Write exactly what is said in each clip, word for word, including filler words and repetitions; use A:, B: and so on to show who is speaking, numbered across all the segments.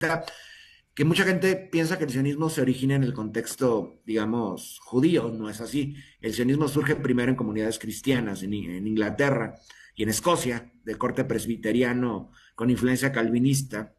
A: que mucha gente piensa que el sionismo se origina en el contexto, digamos, judío. No es así. El sionismo surge primero en comunidades cristianas, en, en Inglaterra y en Escocia, de corte presbiteriano con influencia calvinista.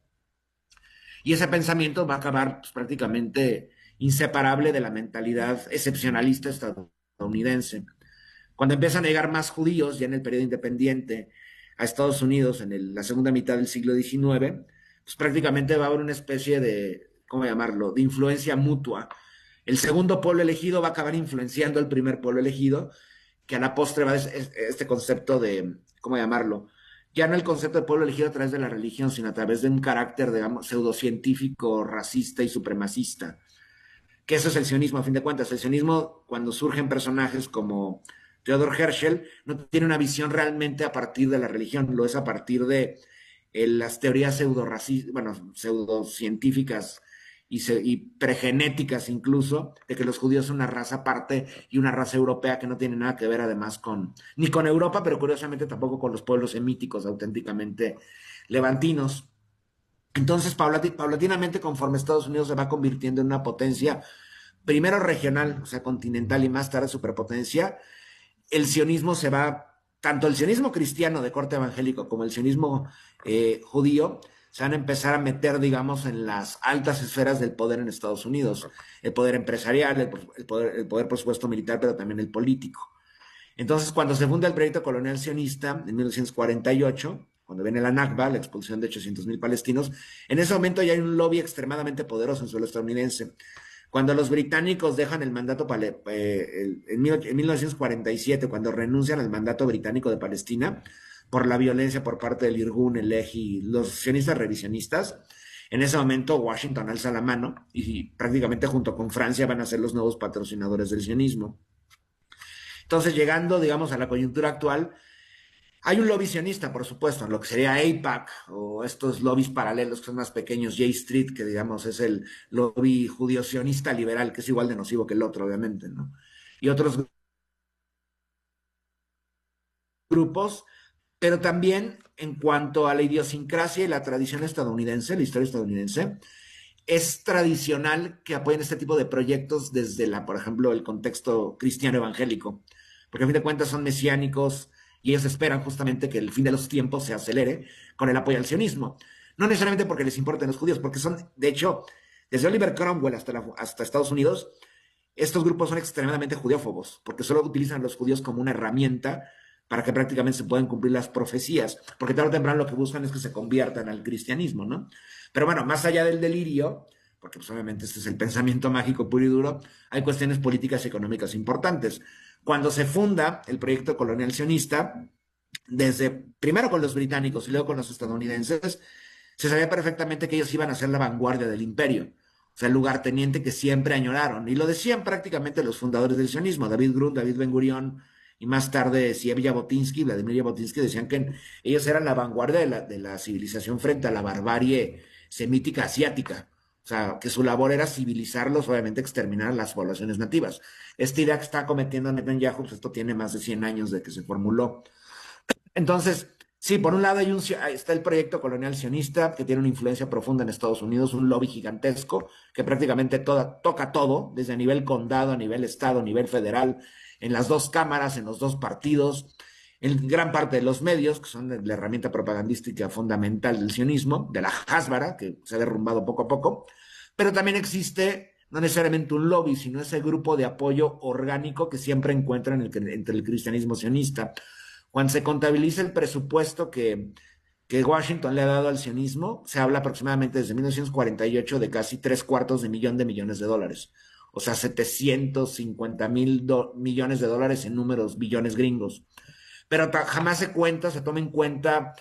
A: Y ese pensamiento va a acabar pues, prácticamente inseparable de la mentalidad excepcionalista estadounidense. Cuando empiezan a llegar más judíos, ya en el periodo independiente, a Estados Unidos en el, la segunda mitad del siglo diecinueve, pues prácticamente va a haber una especie de, ¿cómo llamarlo?, de influencia mutua. El segundo pueblo elegido va a acabar influenciando al primer pueblo elegido, que a la postre va a este concepto de, ¿cómo llamarlo?, ya no el concepto de pueblo elegido a través de la religión, sino a través de un carácter, digamos, pseudocientífico, racista y supremacista. Que eso es el sionismo, a fin de cuentas. El sionismo, cuando surgen personajes como Theodor Herschel, no tiene una visión realmente a partir de la religión, lo es a partir de eh, las teorías pseudo bueno, pseudocientíficas y, y pregenéticas incluso, de que los judíos son una raza aparte y una raza europea que no tiene nada que ver además con, ni con Europa, pero curiosamente tampoco con los pueblos semíticos auténticamente levantinos. Entonces, paulatinamente, conforme Estados Unidos se va convirtiendo en una potencia, primero regional, o sea, continental y más tarde superpotencia, el sionismo se va, tanto el sionismo cristiano de corte evangélico como el sionismo eh, judío, se van a empezar a meter, digamos, en las altas esferas del poder en Estados Unidos. El poder empresarial, el, el, poder, el poder, por supuesto, militar, pero también el político. Entonces, cuando se funda el proyecto colonial sionista, en mil novecientos cuarenta y ocho, cuando viene la Nakba, la expulsión de ochocientos mil palestinos, en ese momento ya hay un lobby extremadamente poderoso en suelo estadounidense. Cuando los británicos dejan el mandato eh, en mil novecientos cuarenta y siete, cuando renuncian al mandato británico de Palestina por la violencia por parte del Irgun, el Lehi, los sionistas revisionistas, en ese momento Washington alza la mano y prácticamente junto con Francia van a ser los nuevos patrocinadores del sionismo. Entonces, llegando, digamos, a la coyuntura actual, hay un lobby sionista, por supuesto, lo que sería AIPAC o estos lobbies paralelos que son más pequeños, J Street, que digamos es el lobby judío-sionista liberal, que es igual de nocivo que el otro, obviamente, ¿no? Y otros grupos, pero también en cuanto a la idiosincrasia y la tradición estadounidense, la historia estadounidense, es tradicional que apoyen este tipo de proyectos desde, la, por ejemplo, el contexto cristiano evangélico, porque a fin de cuentas son mesiánicos, y ellos esperan justamente que el fin de los tiempos se acelere con el apoyo al sionismo. No necesariamente porque les importen los judíos, porque son, de hecho, desde Oliver Cromwell hasta, la, hasta Estados Unidos, estos grupos son extremadamente judeófobos, porque solo utilizan a los judíos como una herramienta para que prácticamente se puedan cumplir las profecías, porque tarde o temprano lo que buscan es que se conviertan al cristianismo, ¿no? Pero bueno, más allá del delirio, porque pues obviamente este es el pensamiento mágico puro y duro, hay cuestiones políticas y económicas importantes. Cuando se funda el proyecto colonial sionista, desde primero con los británicos y luego con los estadounidenses, se sabía perfectamente que ellos iban a ser la vanguardia del imperio, o sea, el lugarteniente que siempre añoraron, y lo decían prácticamente los fundadores del sionismo, David Grun, David Ben Gurión, y más tarde Siev Jabotinsky, Vladimir Jabotinsky, decían que ellos eran la vanguardia de la, de la civilización frente a la barbarie semítica asiática. O sea, que su labor era civilizarlos, obviamente exterminar las poblaciones nativas. Esta idea que está cometiendo Netanyahu, pues esto tiene más de cien años de que se formuló. Entonces, sí, por un lado hay un, está el proyecto colonial sionista, que tiene una influencia profunda en Estados Unidos, un lobby gigantesco, que prácticamente toda, toca todo, desde a nivel condado, a nivel estado, a nivel federal, en las dos cámaras, en los dos partidos, en gran parte de los medios, que son la herramienta propagandística fundamental del sionismo, de la Hasbara, que se ha derrumbado poco a poco, pero también existe no necesariamente un lobby, sino ese grupo de apoyo orgánico que siempre encuentran entre el cristianismo sionista. Cuando se contabiliza el presupuesto que, que Washington le ha dado al sionismo, se habla aproximadamente desde mil novecientos cuarenta y ocho de casi tres cuartos de millón de millones de dólares. O sea, setecientos cincuenta mil millones de dólares en números, billones gringos. Pero jamás se cuenta, se toma en cuenta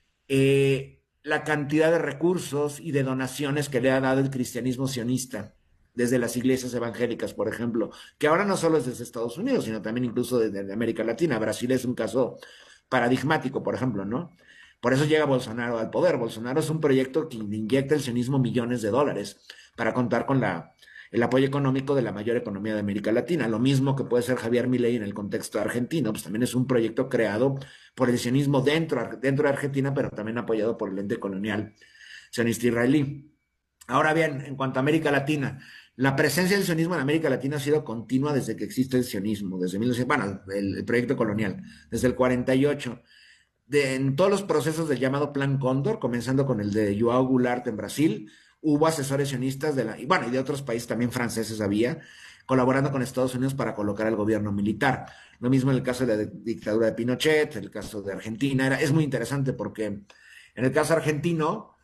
A: eh, la cantidad de recursos y de donaciones que le ha dado el cristianismo sionista desde las iglesias evangélicas, por ejemplo, que ahora no solo es desde Estados Unidos, sino también incluso desde América Latina. Brasil es un caso paradigmático, por ejemplo, ¿no? Por eso llega Bolsonaro al poder. Bolsonaro es un proyecto que inyecta el sionismo millones de dólares para contar con la, el apoyo económico de la mayor economía de América Latina. Lo mismo que puede ser Javier Milei en el contexto argentino, pues también es un proyecto creado por el sionismo dentro, dentro de Argentina, pero también apoyado por el ente colonial sionista israelí. Ahora bien, en cuanto a América Latina, la presencia del sionismo en América Latina ha sido continua desde que existe el sionismo, desde mil novecientos, bueno, el, el proyecto colonial, desde el cuarenta y ocho. De, en todos los procesos del llamado Plan Cóndor, comenzando con el de João Goulart en Brasil, hubo asesores sionistas de la, y bueno, y de otros países también franceses había, colaborando con Estados Unidos para colocar al gobierno militar. Lo mismo en el caso de la dictadura de Pinochet, el caso de Argentina. Era, es muy interesante porque en el caso argentino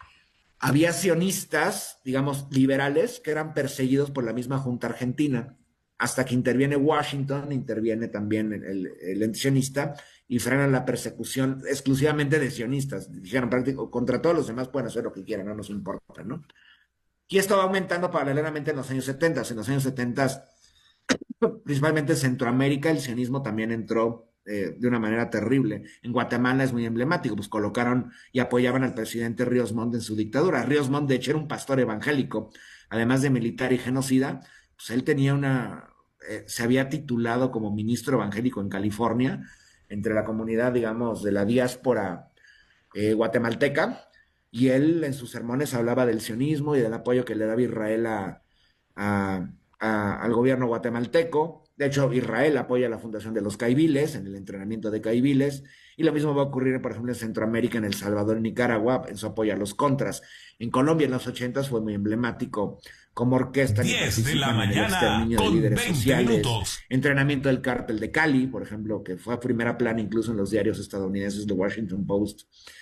A: había sionistas, digamos, liberales, que eran perseguidos por la misma Junta Argentina, hasta que interviene Washington, interviene también el, el, el ente sionista y frenan la persecución exclusivamente de sionistas. Dijeron, prácticamente, contra todos los demás pueden hacer lo que quieran, no nos importa, ¿no? Y esto va aumentando paralelamente en los años setenta. En los años setenta, principalmente en Centroamérica, el sionismo también entró eh, de una manera terrible. En Guatemala es muy emblemático, pues colocaron y apoyaban al presidente Ríos Montt en su dictadura. Ríos Montt, de hecho, era un pastor evangélico, además de militar y genocida, pues él tenía una, eh, se había titulado como ministro evangélico en California, entre la comunidad, digamos, de la diáspora eh, guatemalteca, y él en sus sermones hablaba del sionismo y del apoyo que le daba Israel a, a, a, al gobierno guatemalteco. De hecho, Israel apoya la fundación de los caiviles, en el entrenamiento de caiviles, y lo mismo va a ocurrir, por ejemplo, en Centroamérica, en El Salvador, en Nicaragua, en su apoyo a los contras. En Colombia, en los ochentas, fue muy emblemático como orquesta que
B: diez de la
A: participan en el
B: mañana
A: exterminio de
B: con
A: líderes
B: veinte
A: sociales,
B: minutos.
A: entrenamiento del cártel de Cali, por ejemplo, que fue a primera plana incluso en los diarios estadounidenses, The Washington Post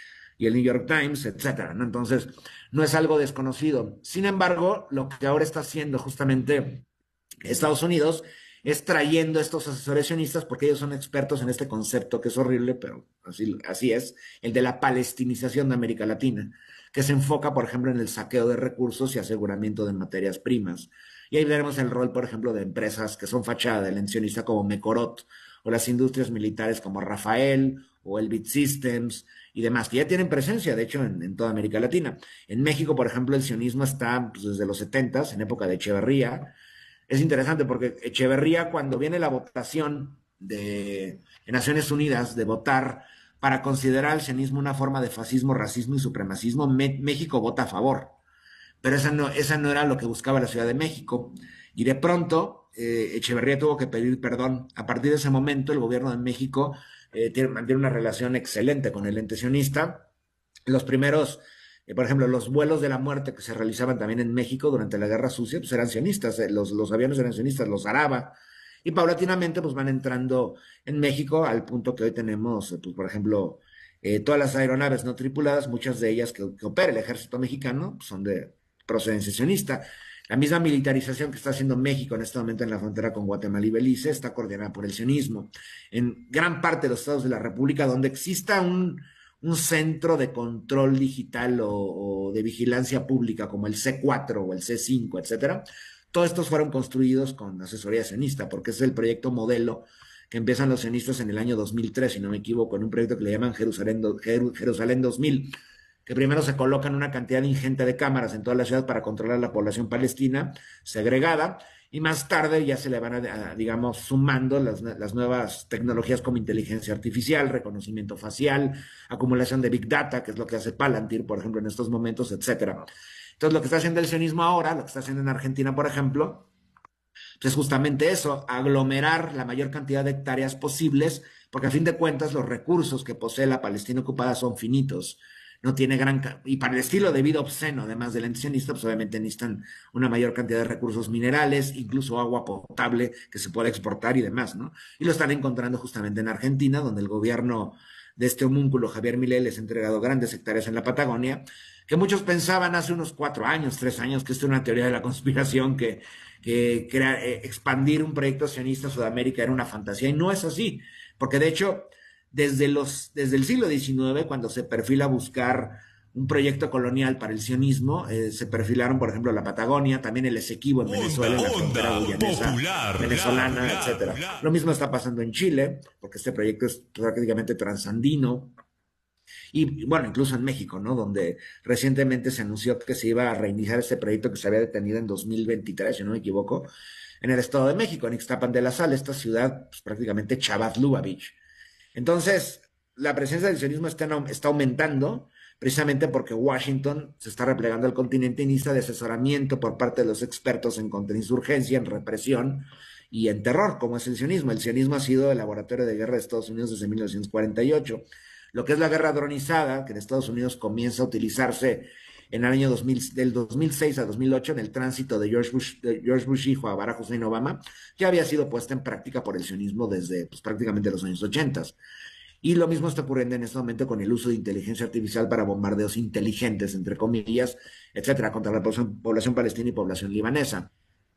A: y el New York Times, etcétera, ¿no? Entonces, no es algo desconocido. Sin embargo, lo que ahora está haciendo justamente Estados Unidos es trayendo estos asesores sionistas porque ellos son expertos en este concepto que es horrible, pero así, así es, el de la palestinización de América Latina, que se enfoca, por ejemplo, en el saqueo de recursos y aseguramiento de materias primas. Y ahí veremos el rol, por ejemplo, de empresas que son fachada del sionista como Mecorot, o las industrias militares como Rafael o Elbit Systems y demás, que ya tienen presencia, de hecho, en, en toda América Latina. En México, por ejemplo, el sionismo está pues, desde los setentas, en época de Echeverría. Es interesante porque Echeverría, cuando viene la votación de, de Naciones Unidas de votar para considerar al sionismo una forma de fascismo, racismo y supremacismo, Me México vota a favor. Pero esa no, esa no era lo que buscaba la Ciudad de México. Y de pronto, eh, Echeverría tuvo que pedir perdón. A partir de ese momento, el gobierno de México eh, tiene, mantiene una relación excelente con el ente sionista. Los primeros, eh, por ejemplo, los vuelos de la muerte que se realizaban también en México durante la Guerra Sucia, pues eran sionistas, eh, los, los aviones eran sionistas, los Araba, y paulatinamente pues van entrando en México al punto que hoy tenemos, pues, por ejemplo, eh, todas las aeronaves no tripuladas, muchas de ellas que, que opera el ejército mexicano, pues, son de procedencia sionista. La misma militarización que está haciendo México en este momento en la frontera con Guatemala y Belice está coordinada por el sionismo. En gran parte de los estados de la República donde exista un, un centro de control digital o, o, de vigilancia pública como el C cuatro o el C cinco, etcétera, todos estos fueron construidos con asesoría sionista, porque es el proyecto modelo que empiezan los sionistas en el año dos mil tres, si no me equivoco, en un proyecto que le llaman Jerusalén, Jerusalén dos mil, que primero se colocan una cantidad ingente de cámaras en toda la ciudad para controlar la población palestina segregada, y más tarde ya se le van, a, a, digamos, sumando las, las nuevas tecnologías como inteligencia artificial, reconocimiento facial, acumulación de Big Data, que es lo que hace Palantir, por ejemplo, en estos momentos, etcétera. Entonces, lo que está haciendo el sionismo ahora, lo que está haciendo en Argentina, por ejemplo, pues es justamente eso, aglomerar la mayor cantidad de hectáreas posibles, porque a fin de cuentas los recursos que posee la Palestina ocupada son finitos. No tiene gran... Y para el estilo de vida obsceno, además del ente sionista, pues obviamente necesitan una mayor cantidad de recursos minerales, incluso agua potable que se pueda exportar y demás, ¿no? Y lo están encontrando justamente en Argentina, donde el gobierno de este homúnculo, Javier Milei, les ha entregado grandes hectáreas en la Patagonia, que muchos pensaban hace unos cuatro años, tres años, que esto era una teoría de la conspiración, que, que, que era, eh, expandir un proyecto sionista a Sudamérica era una fantasía, y no es así, porque de hecho, desde, los, desde el siglo diecinueve, cuando se perfila buscar un proyecto colonial para el sionismo, eh, se perfilaron, por ejemplo, la Patagonia, también el Esequibo en Venezuela, en la frontera guyanesa, venezolana, bla, etcétera. Bla, bla. Lo mismo está pasando en Chile, porque este proyecto es prácticamente transandino. Y bueno, incluso en México, ¿no? Donde recientemente se anunció que se iba a reiniciar este proyecto que se había detenido en dos mil veintitrés, si no me equivoco, en el Estado de México, en Ixtapan de la Sal, esta ciudad, pues, prácticamente Chavaz Lubavitch. Entonces, la presencia del sionismo está, está aumentando, precisamente porque Washington se está replegando al continente y necesita de asesoramiento por parte de los expertos en contrainsurgencia, en represión y en terror, como es el sionismo. El sionismo ha sido el laboratorio de guerra de Estados Unidos desde mil novecientos cuarenta y ocho. Lo que es la guerra dronizada, que en Estados Unidos comienza a utilizarse en el año dos mil, del dos mil seis a dos mil ocho, en el tránsito de George Bush, de George Bush hijo a Barack Hussein Obama, ya había sido puesta en práctica por el sionismo desde pues, prácticamente los años ochenta. Y lo mismo está ocurriendo en este momento con el uso de inteligencia artificial para bombardeos inteligentes, entre comillas, etcétera, contra la población, población palestina y población libanesa.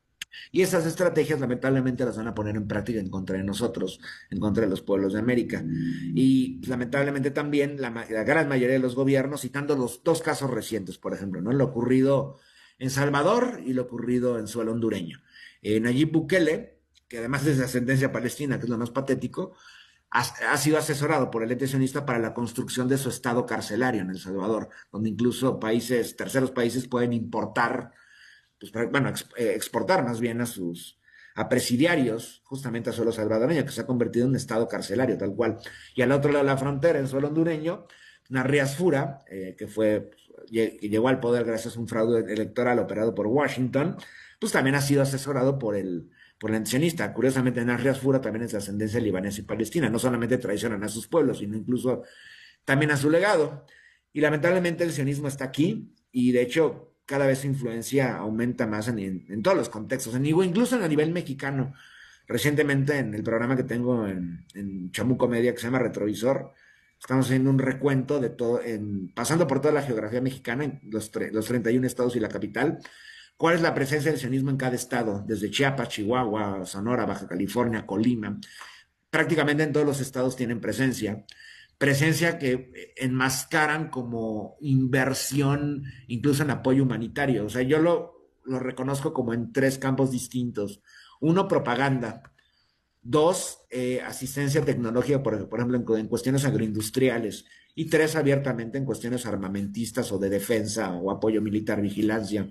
A: Y esas estrategias lamentablemente las van a poner en práctica en contra de nosotros, en contra de los pueblos de América. Y pues, lamentablemente también la, la, gran mayoría de los gobiernos, citando los dos casos recientes, por ejemplo, ¿no? Lo ocurrido en Salvador y lo ocurrido en suelo hondureño. Eh, Nayib Bukele, que además es de ascendencia palestina, que es lo más patético, ha, ha, sido asesorado por el ente sionista para la construcción de su estado carcelario en El Salvador, donde incluso países, terceros países pueden importar pues, bueno, ex, eh, exportar más bien a sus a presidiarios, justamente a suelo salvadoreño, que se ha convertido en un estado carcelario, tal cual. Y al otro lado de la frontera, en suelo hondureño, Narrias Fura, eh, que fue, que llegó al poder gracias a un fraude electoral operado por Washington, pues también ha sido asesorado por el, por el antisionista. Curiosamente, Narrias Fura también es de ascendencia libanesa y palestina. No solamente traicionan a sus pueblos, sino incluso también a su legado. Y lamentablemente el sionismo está aquí, y de hecho cada vez su influencia aumenta más en, en, en todos los contextos, en, incluso a nivel mexicano. Recientemente en el programa que tengo en, en Chamuco Media, que se llama Retrovisor, estamos haciendo un recuento de todo, en, pasando por toda la geografía mexicana, en los, los treinta y uno estados y la capital, cuál es la presencia del sionismo en cada estado, desde Chiapas, Chihuahua, Sonora, Baja California, Colima. Prácticamente en todos los estados tienen presencia presencia que enmascaran como inversión, incluso en apoyo humanitario. O sea, yo lo, lo reconozco como en tres campos distintos. Uno, propaganda. Dos, eh, asistencia tecnológica, por, por ejemplo, en, en, cuestiones agroindustriales. Y tres, abiertamente en cuestiones armamentistas o de defensa o apoyo militar, vigilancia.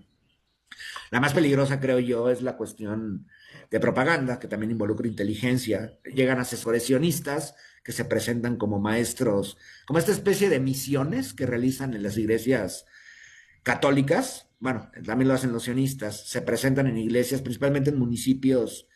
A: La más peligrosa, creo yo, es la cuestión de propaganda, que también involucra inteligencia. Llegan asesores sionistas que se presentan como maestros, como esta especie de misiones que realizan en las iglesias católicas. Bueno, también lo hacen los sionistas. Se presentan en iglesias, principalmente en municipios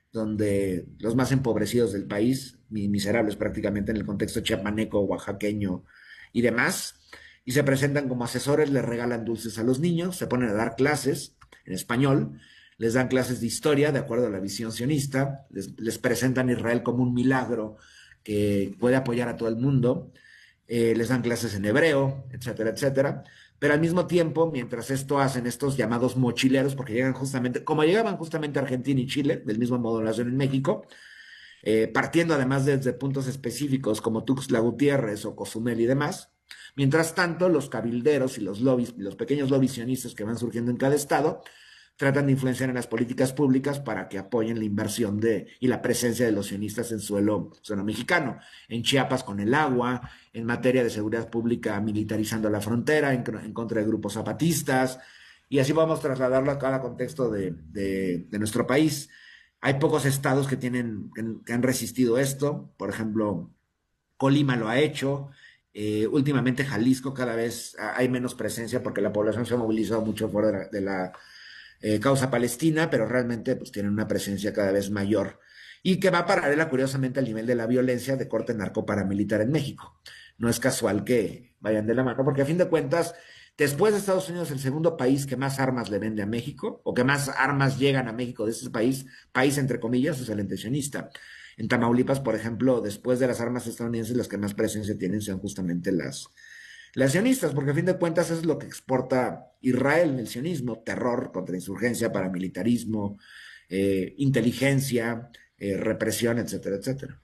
A: donde los más empobrecidos del país, miserables prácticamente en el contexto chiapaneco, oaxaqueño y demás, y se presentan como asesores, les regalan dulces a los niños, se ponen a dar clases en español, les dan clases de historia de acuerdo a la visión sionista, les, les presentan a Israel como un milagro que puede apoyar a todo el mundo, eh, les dan clases en hebreo, etcétera, etcétera. Pero al mismo tiempo, mientras esto hacen estos llamados mochileros, porque llegan justamente, como llegaban justamente a Argentina y Chile, del mismo modo lo hacen en México, eh, partiendo además desde puntos específicos como Tuxtla Gutiérrez o Cozumel y demás. Mientras tanto, los cabilderos y los lobbies, los pequeños lobbies sionistas que van surgiendo en cada estado, tratan de influenciar en las políticas públicas para que apoyen la inversión de, y la presencia de los sionistas en suelo, suelo mexicano. En Chiapas con el agua, en materia de seguridad pública militarizando la frontera, en, en contra de grupos zapatistas, y así vamos a trasladarlo a cada contexto de, de, de nuestro país. Hay pocos estados que, tienen, que, que han resistido esto, por ejemplo, Colima lo ha hecho. Eh, últimamente Jalisco cada vez hay menos presencia porque la población se ha movilizado mucho fuera de la, de la eh, causa palestina, pero realmente pues tienen una presencia cada vez mayor y que va paralela curiosamente al nivel de la violencia de corte narcoparamilitar en México. No es casual que vayan de la mano, porque a fin de cuentas, después de Estados Unidos, el segundo país que más armas le vende a México, o que más armas llegan a México de ese país, país entre comillas, es el antisionista. En Tamaulipas, por ejemplo, después de las armas estadounidenses, las que más presencia tienen son justamente las, las sionistas, porque a fin de cuentas eso es lo que exporta Israel, el sionismo: terror, contrainsurgencia, paramilitarismo, eh, inteligencia, eh, represión, etcétera, etcétera.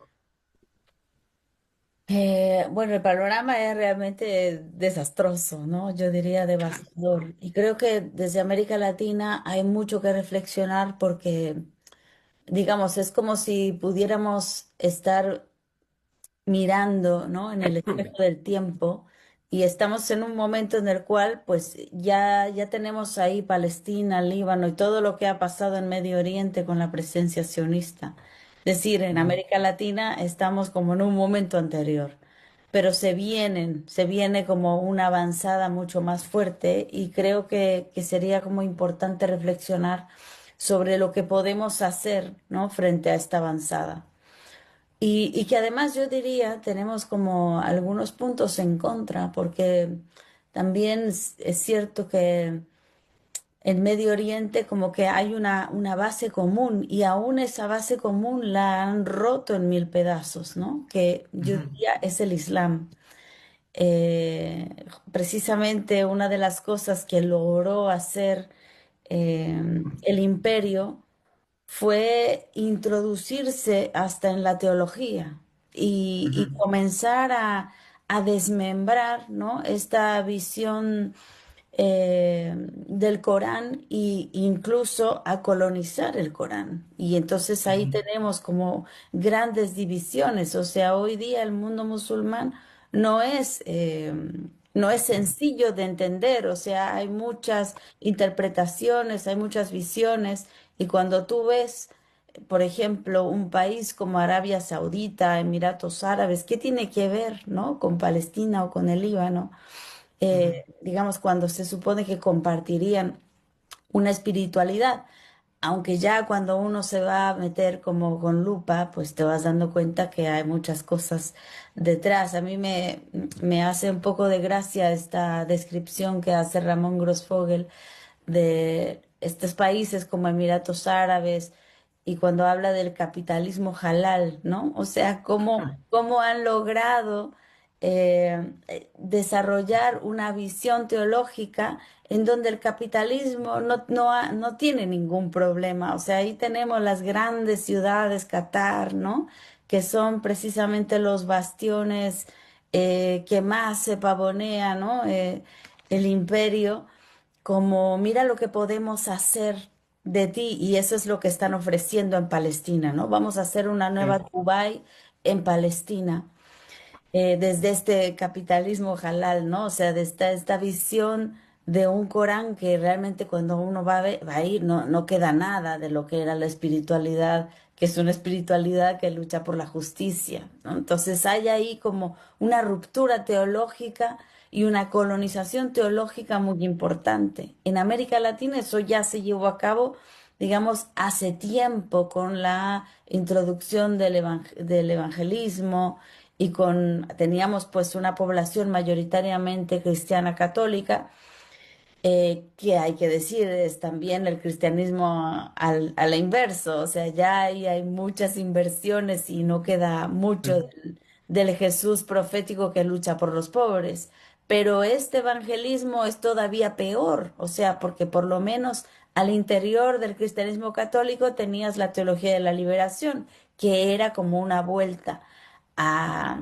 B: Eh, bueno, el panorama es realmente desastroso, ¿no? Yo diría devastador. Y creo que desde América Latina hay mucho que reflexionar porque, digamos, es como si pudiéramos estar mirando, ¿no? En el espejo del tiempo y estamos en un momento en el cual, pues, ya, ya tenemos ahí Palestina, Líbano y todo lo que ha pasado en Medio Oriente con la presencia sionista. Es decir, en América Latina estamos como en un momento anterior. pero se vienen, se viene como una avanzada mucho más fuerte y creo que, que sería como importante reflexionar sobre lo que podemos hacer, ¿no? Frente a esta avanzada. Y, y que además yo diría, tenemos como algunos puntos en contra, porque también es es cierto que en Medio Oriente como que hay una, una base común y aún esa base común la han roto en mil pedazos, ¿no? Que yo
A: Ujú,
B: diría es el Islam. Eh, Precisamente una de las cosas que logró hacer eh, el imperio fue introducirse hasta en la teología y, y
A: ujú,
B: comenzar a, a desmembrar, ¿no? Esta visión eh, del Corán e incluso a colonizar el Corán. Y entonces ahí
A: ujú.
B: tenemos como grandes divisiones. O sea, hoy día el mundo musulmán no es, eh, no es sencillo de entender. O sea, hay muchas interpretaciones, hay muchas visiones. Y cuando tú ves, por ejemplo, un país como Arabia Saudita, Emiratos Árabes, ¿qué tiene que ver, ¿no? Con Palestina o con el Líbano?
A: Ujú.
B: Eh, digamos, cuando se supone que compartirían una espiritualidad, aunque ya cuando uno se va a meter como con lupa, pues te vas dando cuenta que hay muchas cosas detrás. A mí me, me hace un poco de gracia esta descripción que hace Ramón Grossfogel de estos países como Emiratos Árabes y cuando habla del capitalismo halal, ¿no? O sea, cómo, cómo han logrado eh, eh, desarrollar una visión teológica en donde el capitalismo no, no, ha- no tiene ningún problema. O sea, ahí tenemos las grandes ciudades, Qatar, ¿no? Que son precisamente los bastiones eh, que más se pavonea, ¿no? Eh, el imperio como mira lo que podemos hacer de ti y eso es lo que están ofreciendo en Palestina, ¿no? Vamos a hacer una nueva
A: Sí.
B: Dubái en Palestina, eh, desde este capitalismo halal, ¿no? O sea, de esta, esta visión de un Corán que realmente cuando uno va a, ver- va a ir no, no queda nada de lo que era la espiritualidad, que es una espiritualidad que lucha por la justicia, ¿no? Entonces hay ahí como una ruptura teológica y una colonización teológica muy importante. En América Latina eso ya se llevó a cabo, digamos, hace tiempo con la introducción del evang- del evangelismo y con, teníamos pues una población mayoritariamente cristiana católica, eh, que hay que decir es también el cristianismo al, a la inverso, o sea, ya ahí hay muchas inversiones y no queda mucho del, del Jesús profético que lucha por los pobres. Pero este evangelismo es todavía peor, o sea, porque por lo menos al interior del cristianismo católico tenías la teología de la liberación, que era como una vuelta a,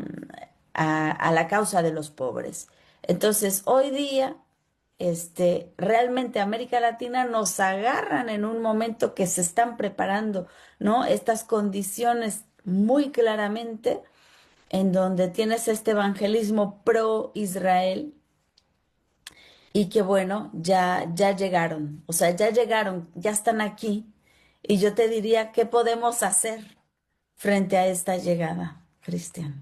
B: a, a la causa de los pobres. Entonces, hoy día, este, realmente América Latina nos agarran en un momento que se están preparando, ¿no? Estas condiciones muy claramente en donde tienes este evangelismo pro-Israel y que bueno, ya, ya llegaron, o sea, ya llegaron, ya están aquí. Y yo te diría, ¿qué podemos hacer frente a esta llegada, Cristian?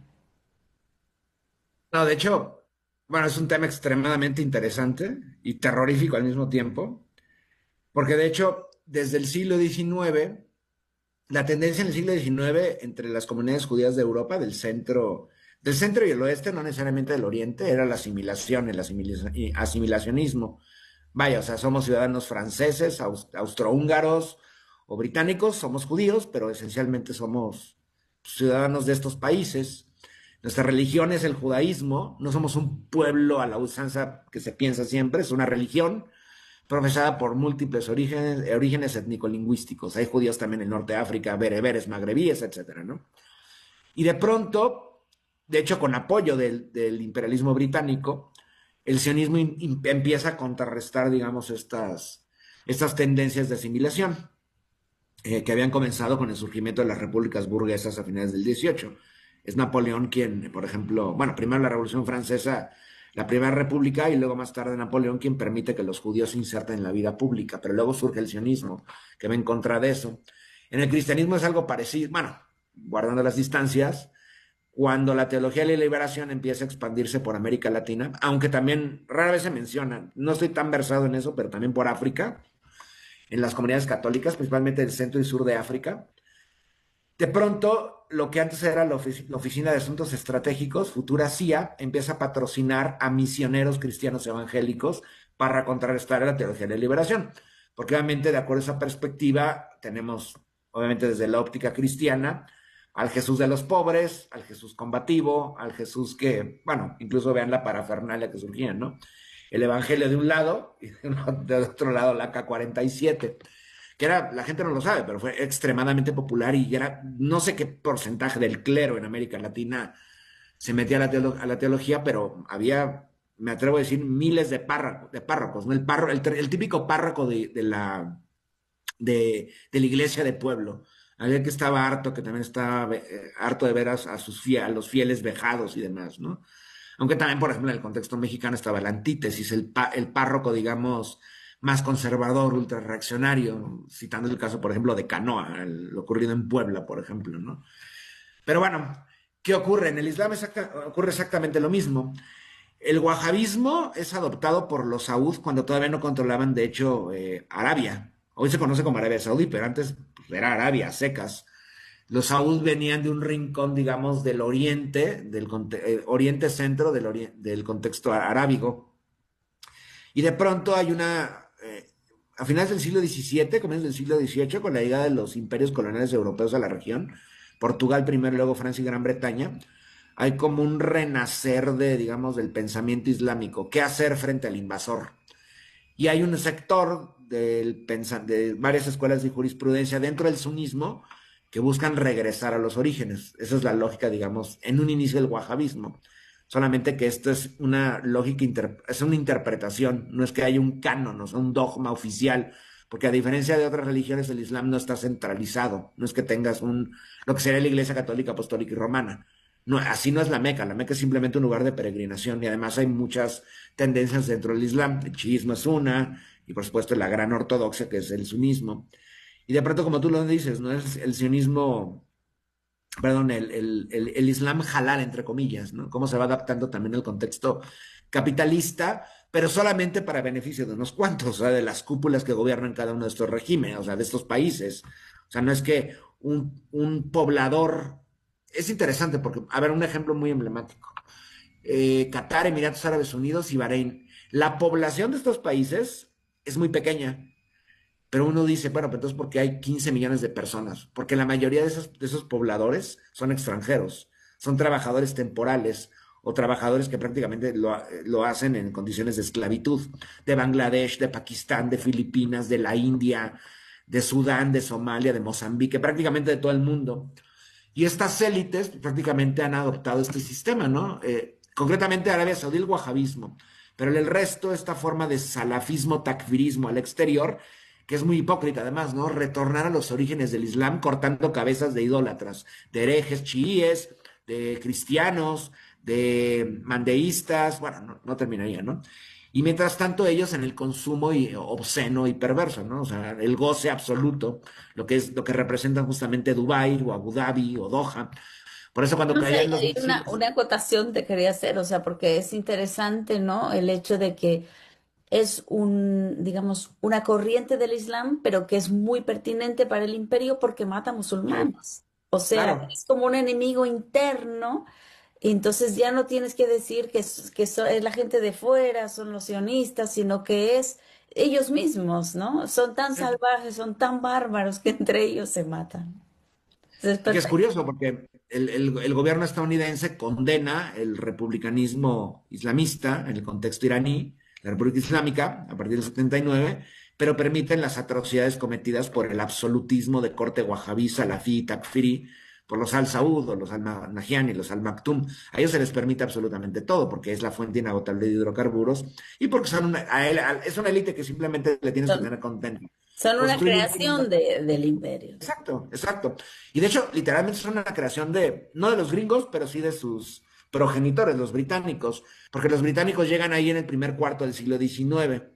A: No, de hecho, bueno, es un tema extremadamente interesante y terrorífico al mismo tiempo, porque de hecho, desde el siglo diecinueve, la tendencia en el siglo diecinueve entre las comunidades judías de Europa, del centro, del centro y el oeste, no necesariamente del oriente, era la asimilación, el asimila- y asimilacionismo. Vaya, o sea, somos ciudadanos franceses, aus- austrohúngaros o británicos, somos judíos, pero esencialmente somos ciudadanos de estos países. Nuestra religión es el judaísmo, no somos un pueblo a la usanza que se piensa siempre, es una religión profesada por múltiples orígenes, orígenes étnico-lingüísticos. Hay judíos también en Norte de África, bereberes, magrebíes, etcétera, ¿no? Y de pronto, de hecho, con apoyo del, del imperialismo británico, el sionismo in- in- empieza a contrarrestar, digamos, estas, estas tendencias de asimilación eh, que habían comenzado con el surgimiento de las repúblicas burguesas a finales del dieciocho. Es Napoleón quien, por ejemplo, bueno, primero la Revolución Francesa, la Primera República y luego más tarde Napoleón quien permite que los judíos se inserten en la vida pública, pero luego surge el sionismo que va en contra de eso. En el cristianismo es algo parecido, bueno, guardando las distancias, cuando la teología de la liberación empieza a expandirse por América Latina, aunque también rara vez se menciona, no estoy tan versado en eso, pero también por África, en las comunidades católicas, principalmente del centro y sur de África. De pronto, lo que antes era la, ofici la Oficina de Asuntos Estratégicos, futura C I A, empieza a patrocinar a misioneros cristianos evangélicos para contrarrestar la teología de la liberación. Porque obviamente, de acuerdo a esa perspectiva, tenemos, obviamente desde la óptica cristiana, al Jesús de los pobres, al Jesús combativo, al Jesús que, bueno, incluso vean la parafernalia que surgía, ¿no? El Evangelio de un lado y de otro lado la A K cuarenta y siete, que era, la gente no lo sabe, pero fue extremadamente popular y era, no sé qué porcentaje del clero en América Latina se metía a la, teolo a la teología, pero había, me atrevo a decir, miles de, párrocos, de párrocos, ¿no? El, párroco, el, el típico párroco de, de la, de, de la iglesia de pueblo. Alguien que estaba harto, que también estaba eh, harto de ver a, a, sus fie a los fieles vejados y demás, ¿no? Aunque también, por ejemplo, en el contexto mexicano estaba la antítesis, el, el párroco, digamos, más conservador, ultra reaccionario, citando el caso, por ejemplo, de Canoa, el, lo ocurrido en Puebla, por ejemplo, ¿no? Pero bueno, ¿qué ocurre? En el Islam exacta, ocurre exactamente lo mismo. El wahabismo es adoptado por los saúd cuando todavía no controlaban, de hecho, eh, Arabia. Hoy se conoce como Arabia Saudí, pero antes pues, era Arabia, secas. Los saúd venían de un rincón, digamos, del oriente, del eh, oriente centro del, ori del contexto arábigo. Y de pronto hay una, eh, a finales del siglo diecisiete, comienzos del siglo dieciocho, con la llegada de los imperios coloniales europeos a la región, Portugal primero, luego Francia y Gran Bretaña, hay como un renacer de, digamos, del pensamiento islámico. ¿Qué hacer frente al invasor? Y hay un sector del de varias escuelas de jurisprudencia dentro del sunismo que buscan regresar a los orígenes. Esa es la lógica, digamos, en un inicio del wahabismo. Solamente que esto es una lógica, es una interpretación, no es que haya un canon, o sea, un dogma oficial, porque a diferencia de otras religiones, el Islam no está centralizado, no es que tengas un, lo que sería la Iglesia Católica, Apostólica y Romana. No, así no es la Meca, la Meca es simplemente un lugar de peregrinación y además hay muchas tendencias dentro del Islam, el chiismo es una, y por supuesto la gran ortodoxia que es el sunismo. Y de pronto, como tú lo dices, no es el sionismo, perdón, el, el, el, el Islam halal, entre comillas, ¿no? Cómo se va adaptando también al contexto capitalista, pero solamente para beneficio de unos cuantos, o sea, de las cúpulas que gobiernan cada uno de estos regímenes, o sea, de estos países. O sea, no es que un, un poblador... Es interesante porque, a ver, un ejemplo muy emblemático. Eh, Qatar, Emiratos Árabes Unidos y Bahrein. La población de estos países es muy pequeña. Pero uno dice, bueno, pero entonces ¿por qué hay quince millones de personas? Porque la mayoría de esos, de esos pobladores son extranjeros, son trabajadores temporales o trabajadores que prácticamente lo, lo hacen en condiciones de esclavitud, de Bangladesh, de Pakistán, de Filipinas, de la India, de Sudán, de Somalia, de Mozambique, prácticamente de todo el mundo. Y estas élites prácticamente han adoptado este sistema, ¿no? Eh, concretamente Arabia Saudí, el wahabismo, pero en el resto esta forma de salafismo, takfirismo al exterior, que es muy hipócrita además, ¿no? Retornar a los orígenes del Islam cortando cabezas de idólatras, de herejes chiíes, de cristianos, de mandeístas, bueno, no, no terminaría, ¿no? Y mientras tanto ellos en el consumo y, obsceno y perverso, ¿no? O sea, el goce absoluto, lo que es lo que representan justamente Dubái o Abu Dhabi o Doha. Por eso cuando
B: No sé,
A: caían los
B: hay una,
A: misiles,
B: una acotación te quería hacer, o sea, porque es interesante, ¿no? El hecho de que es un, digamos, una corriente del Islam, pero que es muy pertinente para el imperio porque mata
A: sí,
B: musulmanes. O sea,
A: claro,
B: es como un enemigo interno. Y entonces ya no tienes que decir que, es, que so- es la gente de fuera, son los sionistas, sino que es ellos mismos, ¿no? Son tan
A: sí.
B: salvajes, son tan bárbaros que entre ellos se matan. Entonces, es
A: Y que es
B: perfecto.
A: curioso porque el, el, el gobierno estadounidense condena el republicanismo islamista en el contexto iraní, la República Islámica, a partir del setenta y nueve, pero permiten las atrocidades cometidas por el absolutismo de corte wahabí, salafí, takfiri, por los al Saud o los al Nahyan y los al Maktoum. A ellos se les permite absolutamente todo porque es la fuente inagotable de hidrocarburos y porque son una, a él, a, es una élite que simplemente le tienes que
B: Son,
A: tener contento.
B: son una
A: Construyen un
B: creación de- del imperio.
A: exacto, exacto. Y de hecho, literalmente es una creación de, no de los gringos, pero sí de sus progenitores, los británicos, porque los británicos llegan ahí en el primer cuarto del siglo diecinueve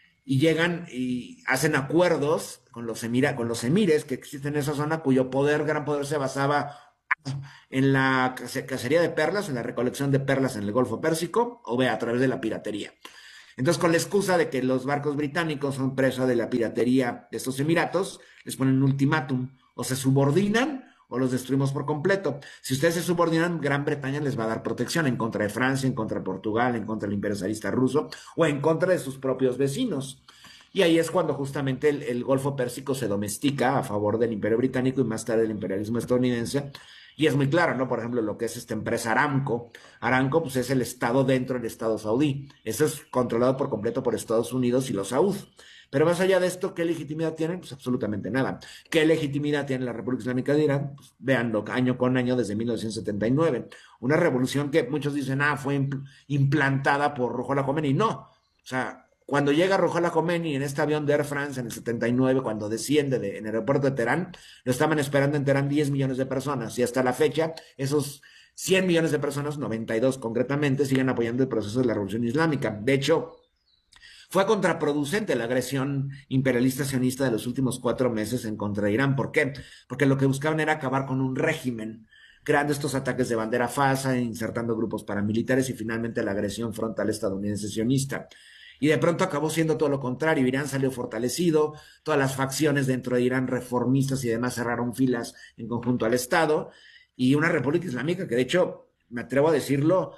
A: y llegan y hacen acuerdos con los, emira, con los emires que existen en esa zona, cuyo poder, gran poder se basaba en la cacería de perlas, en la recolección de perlas en el Golfo Pérsico, o ve a través de la piratería. Entonces, con la excusa de que los barcos británicos son presa de la piratería de estos Emiratos, les ponen un ultimátum, o se subordinan o los destruimos por completo. Si ustedes se subordinan, Gran Bretaña les va a dar protección en contra de Francia, en contra de Portugal, en contra del imperio zarista ruso o en contra de sus propios vecinos. Y ahí es cuando justamente el, el Golfo Pérsico se domestica a favor del imperio británico y más tarde del imperialismo estadounidense. Y es muy claro, ¿no? Por ejemplo, lo que es esta empresa Aramco. Aramco, pues es el Estado dentro del Estado saudí. Eso es controlado por completo por Estados Unidos y los saud. Pero más allá de esto, ¿qué legitimidad tienen? Pues absolutamente nada. ¿Qué legitimidad tiene la República Islámica de Irán? Pues véanlo año con año desde mil novecientos setenta y nueve. Una revolución que muchos dicen, ah, fue impl implantada por Ruhollah Khomeini. No. O sea, cuando llega Ruhollah Khomeini en este avión de Air France en el setenta y nueve, cuando desciende de, en el aeropuerto de Teherán, lo estaban esperando en Teherán diez millones de personas. Y hasta la fecha, esos cien millones de personas, noventa y dos concretamente, siguen apoyando el proceso de la revolución islámica. De hecho, fue contraproducente la agresión imperialista sionista de los últimos cuatro meses en contra de Irán. ¿Por qué? Porque lo que buscaban era acabar con un régimen, creando estos ataques de bandera falsa, insertando grupos paramilitares y finalmente la agresión frontal estadounidense sionista. Y de pronto acabó siendo todo lo contrario. Irán salió fortalecido, todas las facciones dentro de Irán reformistas y demás cerraron filas en conjunto al Estado, y una república islámica que de hecho, me atrevo a decirlo,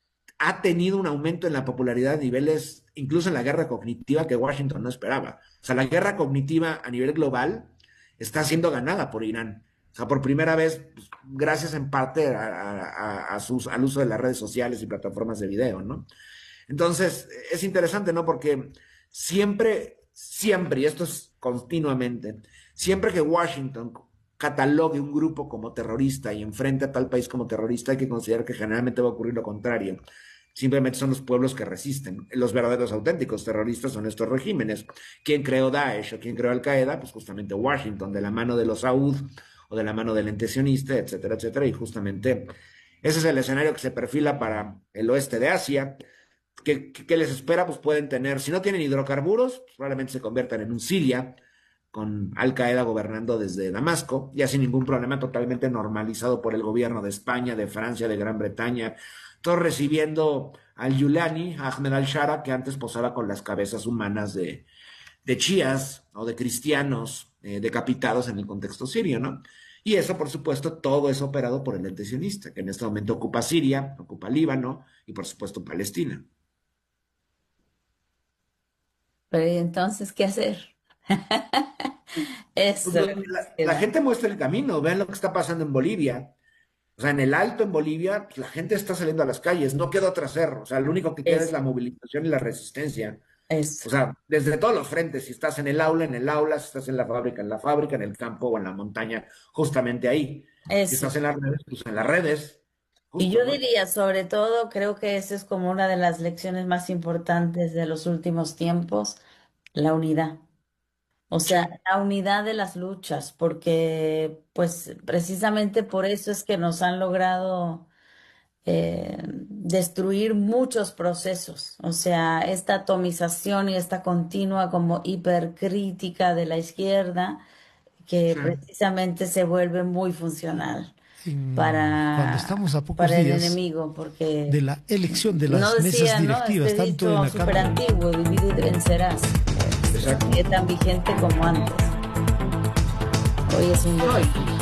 A: ha tenido un aumento en la popularidad a niveles, incluso en la guerra cognitiva, que Washington no esperaba. O sea, la guerra cognitiva a nivel global está siendo ganada por Irán. O sea, por primera vez, pues, gracias en parte a, a, a sus, al uso de las redes sociales y plataformas de video, ¿no? Entonces, es interesante, ¿no? Porque siempre, siempre, y esto es continuamente, siempre que Washington catalogue un grupo como terrorista y enfrente a tal país como terrorista, hay que considerar que generalmente va a ocurrir lo contrario. Simplemente son los pueblos que resisten. Los verdaderos auténticos terroristas son estos regímenes. ¿Quién creó Daesh o quién creó Al-Qaeda? Pues justamente Washington, de la mano de los saud o de la mano del ente sionista, etcétera, etcétera. Y justamente ese es el escenario que se perfila para el oeste de Asia. ¿Qué, qué les espera? Pues pueden tener, si no tienen hidrocarburos, pues probablemente se conviertan en un Siria, con Al-Qaeda gobernando desde Damasco, ya sin ningún problema, totalmente normalizado por el gobierno de España, de Francia, de Gran Bretaña, todos recibiendo al Yulani, a Ahmed al-Shara, que antes posaba con las cabezas humanas de, de chiíes o de cristianos eh, decapitados en el contexto sirio, ¿no? Y eso, por supuesto, todo es operado por el ente sionista, que en este momento ocupa Siria, ocupa Líbano y, por supuesto, Palestina.
B: Pero ¿y entonces qué hacer?
A: Pues
B: Eso
A: lo-
B: es lo que
A: la,
B: nos
A: la
B: queda.
A: gente muestra el camino, vean lo que está pasando en Bolivia. O sea, en el Alto, en Bolivia, pues, la gente está saliendo a las calles, no queda otra hacer. O sea, lo único que queda es
B: Eso,
A: la movilización y la resistencia.
B: eso,
A: O sea, desde todos los frentes, si estás en el aula, en el aula, si estás en la fábrica, en la fábrica, en el campo o en la montaña, justamente ahí. Si
B: eso.
A: estás en las redes, pues en las redes,
B: Y
A: justo,
B: yo
A: ¿no?
B: diría, sobre todo, creo que esa es como una de las lecciones más importantes de los últimos tiempos, la unidad. O sea,
A: Sí,
B: la unidad de las luchas, porque pues precisamente por eso es que nos han logrado eh, destruir muchos procesos. O sea, esta atomización y esta continua como hipercrítica de la izquierda que
A: sí.
B: precisamente se vuelve muy funcional
C: En- cuando
B: para,
C: estamos a pocos
B: para el
C: días
B: enemigo, porque
C: de la elección de
B: no
C: las mesas
B: decía, ¿no?
C: directivas,
B: Este
C: tanto en
B: dicho
C: la
B: súper
C: Cámara.
B: antiguo, divide y vencerás. Pues,
A: Exacto.
B: sigue tan vigente como antes. Hoy es un
A: No,
B: día.
A: y,